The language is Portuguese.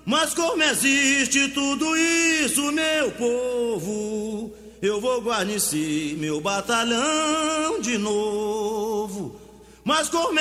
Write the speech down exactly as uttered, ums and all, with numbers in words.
Mas como existe tudo isso, meu povo, eu vou guarnecer meu batalhão de novo. Mas como